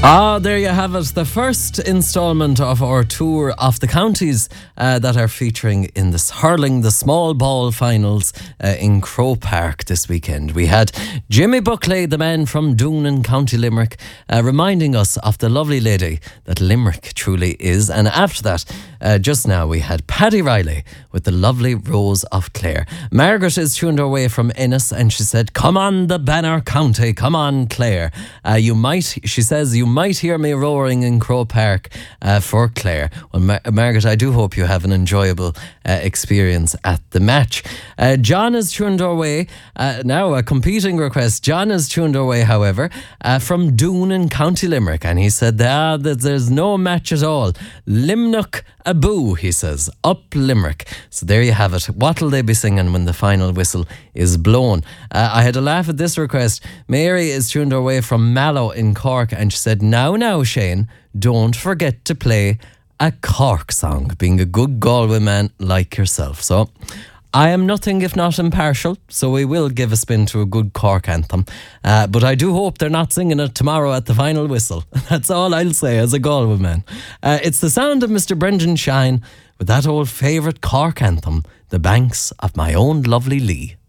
There you have it. The first instalment of our tour of the counties that are featuring in this hurling the small ball finals in Croke Park this weekend. We had Jimmy Buckley, the man from Doon in County Limerick, reminding us of the lovely lady that Limerick truly is. And after that, just now we had Paddy Riley with the lovely Rose of Clare. Margaret is tuned her way from Ennis and she said, "Come on the Banner County, come on Clare." She says, you might hear me roaring in Croke Park for Clare. Well, Margaret, I do hope you have an enjoyable experience at the match. John is tuned our way. Now, a competing request. John is tuned our way, however, from Doon in County Limerick. And he said that there's no match at all. Limnock Aboo, he says, up Limerick. So there you have it. What'll they be singing when the final whistle is blown? I had a laugh at this request. Mary is tuned our way from Mallow in Cork and she said, now, Shane, don't forget to play a Cork song, being a good Galway man like yourself. So I am nothing if not impartial, so we will give a spin to a good Cork anthem. But I do hope they're not singing it tomorrow at the final whistle. That's all I'll say as a Galway man. It's the sound of Mr. Brendan Shine with that old favourite Cork anthem, The Banks of My Own Lovely Lee.